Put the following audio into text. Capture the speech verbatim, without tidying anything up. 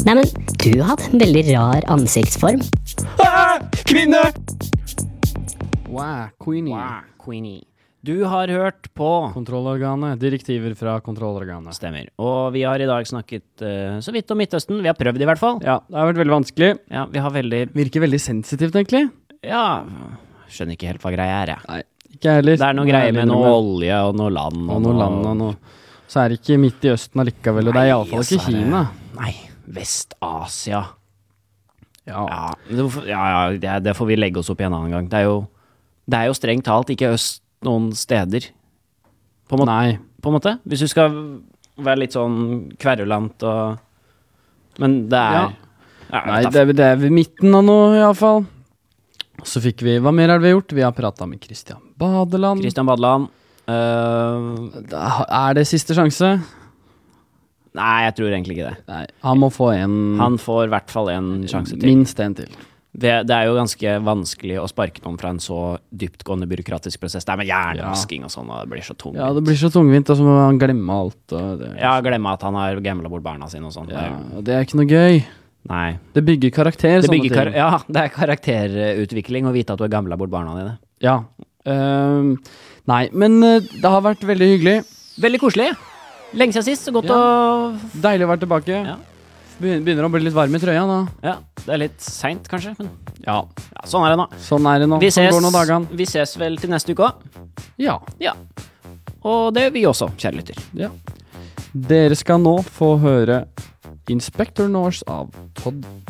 Nei, men du hadde en veldig rar ansiktsform. Ah, kvinne! Wow, Queenie. Wow, Queenie. Du har hørt på Kontrollorganet, direktiver fra kontrollorganet. Stemmer. Og vi har i dag snakket uh, så vidt om Midtøsten. Vi har prøvd i hvert fall. Ja, det har vært veldig vanskelig. Ja, vi har veldig... Virker veldig sensitivt, egentlig. Ja, skjønner ikke helt hva greia er, jeg. Nei, ikke heller. Det er noe greier med noe olje og noe land. Og noe land og noe... Så er det ikke midt i Østen allikevel, og det er i alle fall ikke Kina. Nei, Vest-Asia. Ja. Ja, det, ja, ja det, det får vi legge oss opp i en annen gang. Det er jo, det er jo strengt talt ikke øst noen steder. På en måte. Nei. På en måte. Hvis du skal være litt sånn kverulant og... Men det er... Ja. Ja, Nei, det er, det er ved midten av noe i alle fall. Så fikk vi... Hva mer har vi gjort? Vi har pratet med Kristian Badeland. Kristian Badeland. Uh, Da er det siste sjanse? nei, jeg tror egentlig ikke det. Nei, han må få en... Han får i hvert fall en sjanse til. Minst en til. Det, det er jo ganske vanskelig å sparke noen fra en så dyptgående byråkratisk prosess. Det er med hjernevasking og sånn, og det blir så tungt. Ja, det blir så tungvint, og så må han glemme alt. Og det, Ja, glemme at han har gamblet bort barna sine og sånn. ja, og det er ikke noe gøy. Nei. Det bygger karakter, Det sånne bygger kar ting. ja, det er karakterutvikling å vite at du har gamblet bort barna dine. Ja. Ehm, nei, men eh, det har vært veldig hyggelig. Veldig koselig. Lenge siden sist, så godt Ja. å... Deilig å være tilbake. Ja. Begyn- Begynner å bli litt varm i trøya nå. Ja, det er litt sent kanskje, men Ja, ja, sånn er det nå. sånn er det nå. Vi Sånn ses, går nå dagene. vi ses vel til neste uke også. Ja. Ja. Og det gjør vi også, kjære lytter. ja. Dere skal nå få høre Inspector Norse av Todd